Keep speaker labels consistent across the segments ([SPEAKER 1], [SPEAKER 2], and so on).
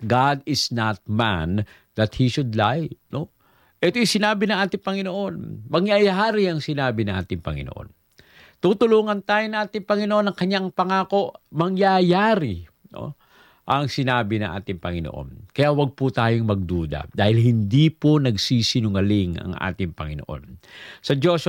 [SPEAKER 1] God is not man that He should lie. No? Ito yung sinabi ng ating Panginoon. Mangyayari ang sinabi ng ating Panginoon. Tutulungan tayo ng ating Panginoon ng kanyang pangako, mangyayari. No? Ang sinabi ng ating Panginoon. Kaya wag po tayong magduda dahil hindi po nagsisinungaling ang ating Panginoon. Sa Joshua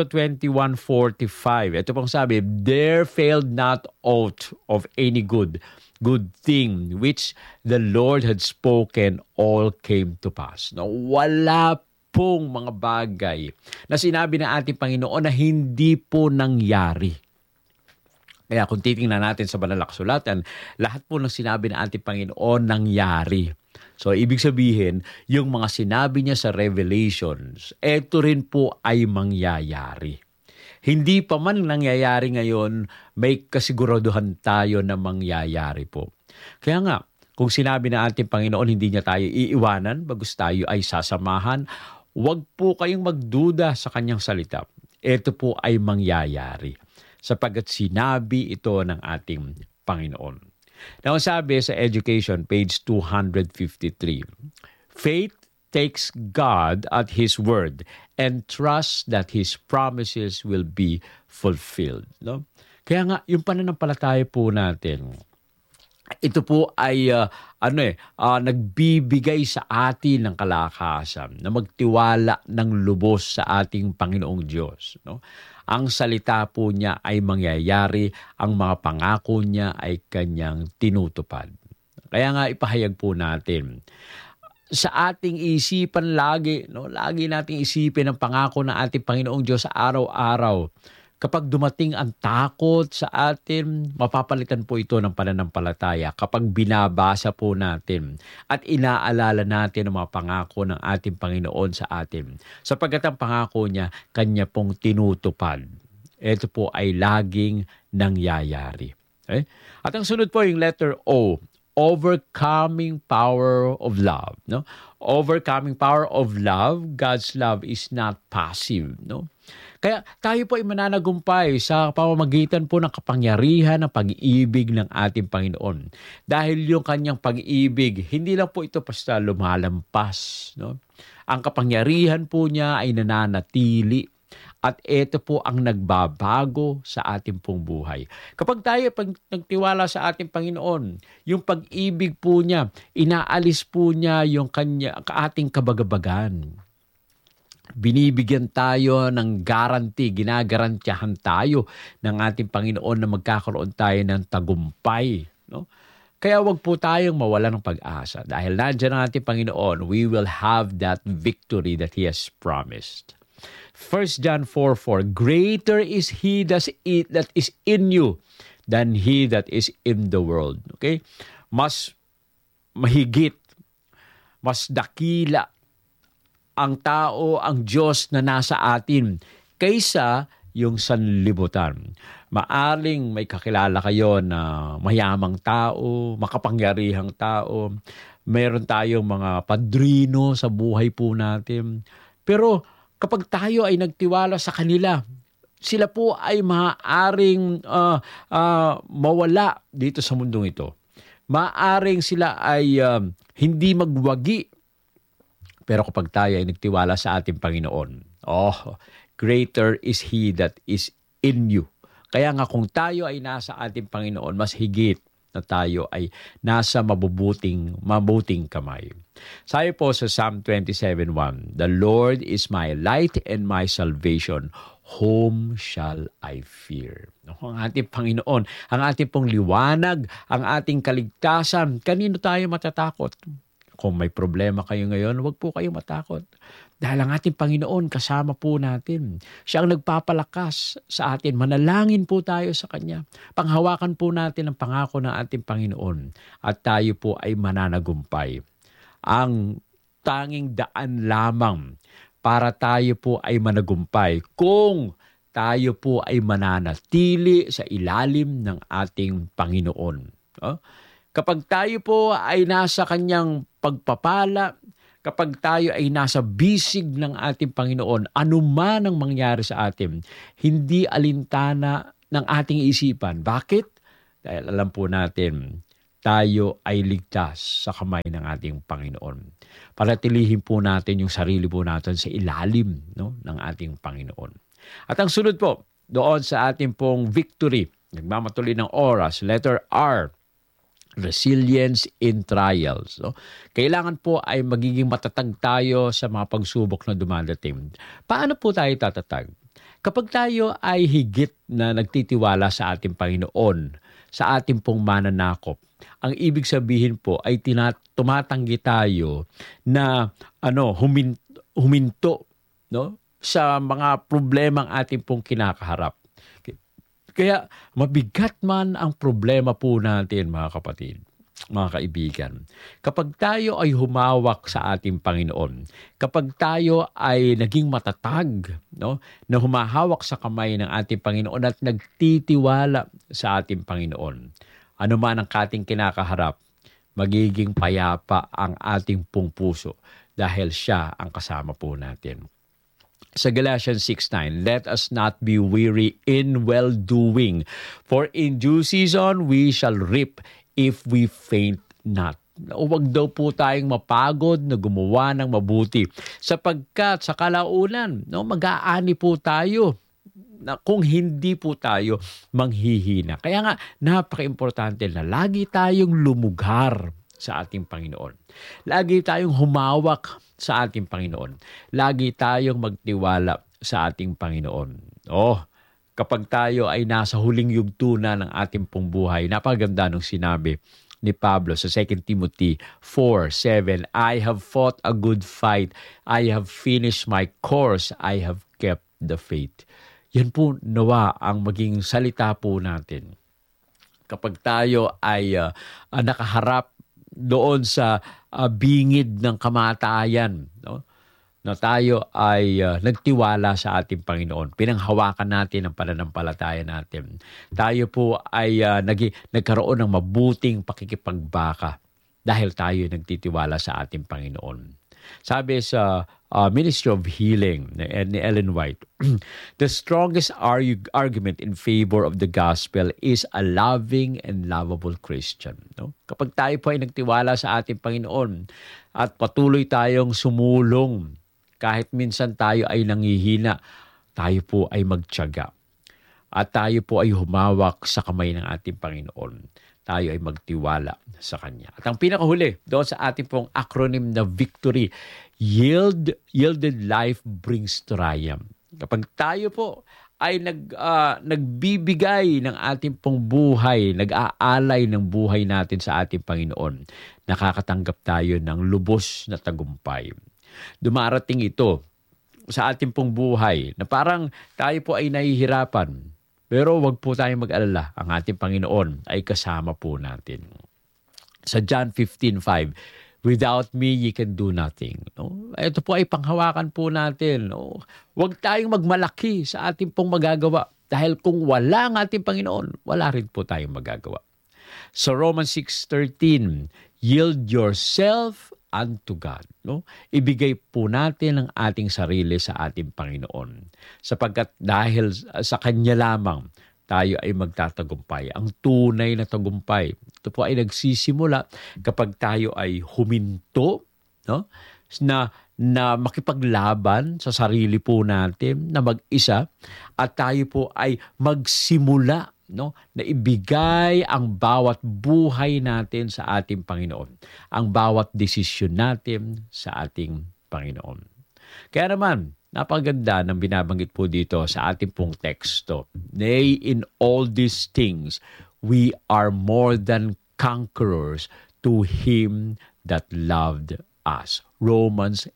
[SPEAKER 1] 21:45, ito pong sabi, there failed not aught of any good thing which the Lord had spoken, all came to pass. No, wala pong mga bagay na sinabi ng ating Panginoon na hindi po nangyari. Kaya kung titingnan natin sa banal na kasulatan, lahat po ng sinabi ng ating Panginoon nangyari. So, ibig sabihin, yung mga sinabi niya sa Revelations, eto rin po ay mangyayari. Hindi pa man nangyayari ngayon, may kasiguraduhan tayo na mangyayari po. Kaya nga, kung sinabi ng ating Panginoon, hindi niya tayo iiwanan, bagus tayo ay sasamahan, huwag po kayong magduda sa kanyang salita. Ito po ay mangyayari sapagkat sinabi ito ng ating Panginoon. Now, sabi sa Education, page 253, faith takes God at His word and trusts that His promises will be fulfilled. No? Kaya nga, yung pananampalataya po natin, ito po ay nagbibigay sa atin ng kalakasan na magtiwala ng lubos sa ating Panginoong Diyos. No? Ang salita po niya ay mangyayari, ang mga pangako niya ay kanyang tinutupad. Kaya nga ipahayag po natin, sa ating isipan lagi nating isipin ang pangako ng ating Panginoong Diyos sa araw-araw. Kapag dumating ang takot sa atin, mapapalitan po ito ng pananampalataya kapag binabasa po natin at inaalala natin ang mga pangako ng ating Panginoon sa atin. Sapagkat ang pangako niya, kanya pong tinutupad. Ito po ay laging nangyayari. Okay? At ang sunod po yung letter O, overcoming power of love. No? Overcoming power of love, God's love is not passive. No? Kaya tayo po ay mananagumpay sa pamamagitan po ng kapangyarihan ng pag-ibig ng ating Panginoon. Dahil yung kanyang pag-ibig, hindi lang po ito basta lumalampas. No? Ang kapangyarihan po niya ay nananatili at ito po ang nagbabago sa ating pong buhay. Kapag tayo nagtiwala sa ating Panginoon, yung pag-ibig po niya, inaalis po niya yung ating kabagabagan. Binibigyan tayo ng guarantee, ginagarantiyahan tayo ng ating Panginoon na magkakaroon tayo ng tagumpay. No? Kaya wag po tayong mawala ng pag-asa. Dahil nandiyan ang ating Panginoon, we will have that victory that He has promised. 1 John 4:4, greater is He that is in you than he that is in the world. Okay? Mas mahigit, mas dakila ang tao, ang Diyos na nasa atin kaysa yung sanlibutan. Maaring may kakilala kayo na mayamang tao, makapangyarihang tao, mayroon tayong mga padrino sa buhay po natin. Pero kapag tayo ay nagtiwala sa kanila, sila po ay maaaring mawala dito sa mundong ito. Maaring sila ay hindi magwagi. Pero kapag tayo ay nagtiwala sa ating Panginoon, greater is He that is in you. Kaya nga kung tayo ay nasa ating Panginoon, mas higit na tayo ay nasa mabuting kamay. Sabi po sa Psalm 27:1, the Lord is my light and my salvation. Whom shall I fear? Ang ating Panginoon, ang ating pong liwanag, ang ating kaligtasan, kanino tayo matatakot? Kung may problema kayo ngayon, huwag po kayo matakot. Dahil ang ating Panginoon kasama po natin. Siya ang nagpapalakas sa atin. Manalangin po tayo sa Kanya. Panghawakan po natin ang pangako ng ating Panginoon. At tayo po ay mananagumpay. Ang tanging daan lamang para tayo po ay managumpay kung tayo po ay mananatili sa ilalim ng ating Panginoon. Kapag tayo po ay nasa Kanyang pagpapala, kapag tayo ay nasa bisig ng ating Panginoon, anuman ang mangyari sa atin, hindi alintana ng ating isipan. Bakit? Dahil alam po natin, tayo ay ligtas sa kamay ng ating Panginoon. Paratilihin po natin yung sarili po natin sa ilalim, no, ng ating Panginoon. At ang sunod po, doon sa ating pong victory, nagmamatuloy ng oras, letter R, resilience in trials. No? Kailangan po ay magiging matatag tayo sa mga pagsubok na dumadating. Paano po tayo tatatag? Kapag tayo ay higit na nagtitiwala sa ating Panginoon, sa ating pong mananakop, ang ibig sabihin po ay tumatanggi tayo na huminto, no, sa mga problemang ating pong kinakaharap. Kaya mabigat man ang problema po natin, mga kapatid, mga kaibigan. Kapag tayo ay humawak sa ating Panginoon, kapag tayo ay naging matatag, no, na humahawak sa kamay ng ating Panginoon at nagtitiwala sa ating Panginoon, ano man ang ating kinakaharap, magiging payapa ang ating pong puso dahil siya ang kasama po natin. Sa Galatians 6:9, let us not be weary in well-doing, for in due season we shall reap if we faint not. Huwag daw po tayong mapagod na gumawa ng mabuti, sapagkat sa kalaunan, no, mag-aani po tayo na kung hindi po tayo manghihina. Kaya nga, napaka-importante na lagi tayong lumughar sa ating Panginoon. Lagi tayong humawak sa ating Panginoon. Lagi tayong magtiwala sa ating Panginoon. Kapag tayo ay nasa huling yugto na ng ating pong buhay, napakaganda nung sinabi ni Pablo sa 2 Timothy 4:7, I have fought a good fight. I have finished my course. I have kept the faith. Yan po nawa ang maging salita po natin. Kapag tayo ay nakaharap doon sa bingid ng kamatayan, no? Na tayo ay nagtiwala sa ating Panginoon. Pinanghawakan natin ang pananampalataya natin. Tayo po ay nagkaroon ng mabuting pakikipagbaka dahil tayo nagtitiwala sa ating Panginoon. Sabi sa Ministry of Healing ni Ellen White, the strongest argument in favor of the gospel is a loving and lovable Christian. No? Kapag tayo po ay nagtiwala sa ating Panginoon at patuloy tayong sumulong, kahit minsan tayo ay nanghihina, tayo po ay magtiyaga. At tayo po ay humawak sa kamay ng ating Panginoon. Tayo ay magtiwala sa Kanya. At ang pinakahuli, doon sa ating pong acronym na victory, yielded life brings triumph. Kapag tayo po ay nagbibigay ng ating pong buhay, nag-aalay ng buhay natin sa ating Panginoon, nakakatanggap tayo ng lubos na tagumpay. Dumarating ito sa ating pong buhay na parang tayo po ay nahihirapan. Pero wag po tayong mag-alala, ang ating Panginoon ay kasama po natin. Sa John 15:5, without me, ye can do nothing. No? Ito po ay panghawakan po natin. No? Huwag tayong magmalaki sa ating pong magagawa. Dahil kung wala ang ating Panginoon, wala rin po tayong magagawa. Sa Romans 6:13, yield yourself unto God. No? Ibigay po natin ang ating sarili sa ating Panginoon. Sapagkat dahil sa Kanya lamang, tayo ay magtatagumpay. Ang tunay na tagumpay, ito po ay nagsisimula kapag tayo ay huminto, no? na makipaglaban sa sarili po natin, na mag-isa, at tayo po ay magsimula, no, na ibigay ang bawat buhay natin sa ating Panginoon, ang bawat desisyon natin sa ating Panginoon. Kaya naman, napaganda ng binabanggit po dito sa ating pong teksto. Nay, in all these things, we are more than conquerors to Him that loved us. Romans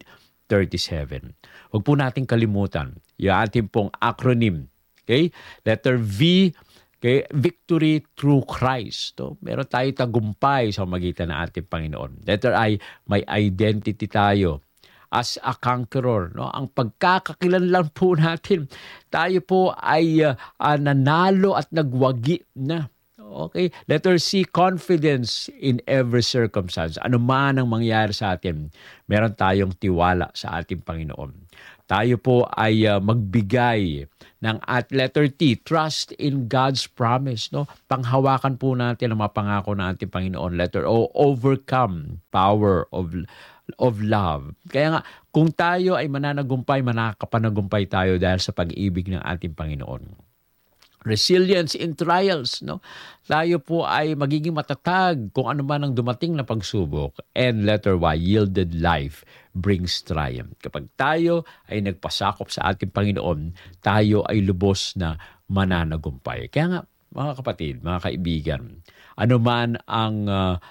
[SPEAKER 1] 8:37. Huwag po nating kalimutan yung ating pong acronym. Okay? Letter V, okay? Victory through Christ. So, meron tayo tagumpay sa magitan ng ating Panginoon. Letter I, may identity tayo as a conqueror. No? Ang pagkakakilanlan po natin, tayo po ay nanalo at nagwagi na. Okay? Letter C, confidence in every circumstance. Ano man ang mangyari sa atin, meron tayong tiwala sa ating Panginoon. Tayo po ay magbigay ng at letter T, trust in God's promise. No? Panghawakan po natin ang mga pangako ng ating Panginoon. Letter O, overcome, power of love. Kaya nga, kung tayo ay mananagumpay, manakapanagumpay tayo dahil sa pag-ibig ng ating Panginoon. Resilience in trials, no? Tayo po ay magiging matatag kung ano man ang dumating na pagsubok. And letter Y, yielded life brings triumph. Kapag tayo ay nagpasakop sa ating Panginoon, tayo ay lubos na mananagumpay. Kaya nga, mga kapatid, mga kaibigan, ano man ang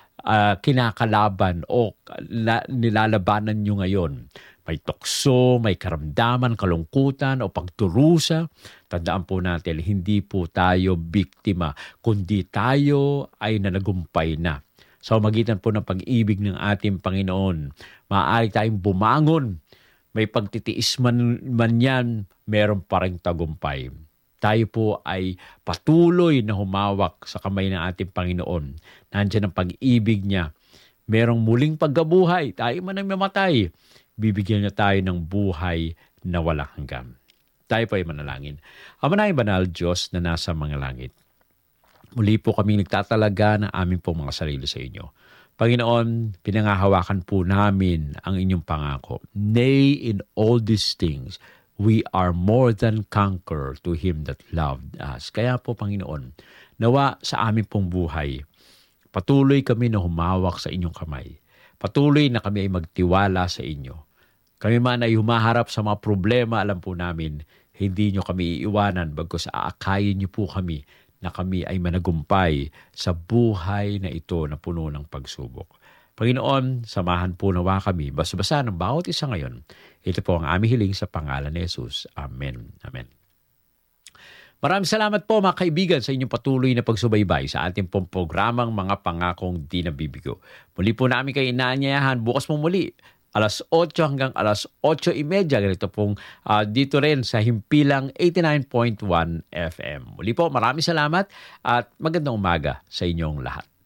[SPEAKER 1] kinakalaban o nilalabanan nyo ngayon, may tukso, may karamdaman, kalungkutan o pagturusa, tandaan po natin, hindi po tayo biktima, kundi tayo ay nanagumpay na. Sa magitan po ng pag-ibig ng ating Panginoon, maaari tayong bumangon, may pagtitiis man yan, meron pa ring tagumpay. Tayo po ay patuloy na humawak sa kamay ng ating Panginoon. Nandiyan ang pag-ibig niya. Merong muling pagkabuhay, tayo man ang mamatay, bibigyan niya tayo ng buhay na walang hanggan. Tayo po ay manalangin. Ama na banal Diyos na nasa mga langit. Muli po kami nagtatalaga ng aming pong mga sarili sa inyo. Panginoon, pinangahawakan po namin ang inyong pangako. Nay, in all these things, we are more than conqueror to Him that loved us. Kaya po, Panginoon, nawa sa aming pong buhay, patuloy kami na humawak sa inyong kamay. Patuloy na kami ay magtiwala sa inyo. Kami man ay humaharap sa mga problema, alam po namin, hindi nyo kami iiwanan bagkus aakayin nyo po kami na kami ay managumpay sa buhay na ito na puno ng pagsubok. Panginoon, samahan po nawa kami, basa-basa ng bawat isa ngayon. Ito po ang aming hiling sa pangalan ni Jesus. Amen. Amen. Maraming salamat po mga kaibigan sa inyong patuloy na pagsubaybay sa ating pong programang Mga Pangakong Di Nabibigo. Muli po namin kayo inaanyayahan bukas mo muli. 8:00 hanggang 8:30. Ganito pong dito rin sa Himpilang 89.1 FM. Muli po, maraming salamat at magandang umaga sa inyong lahat.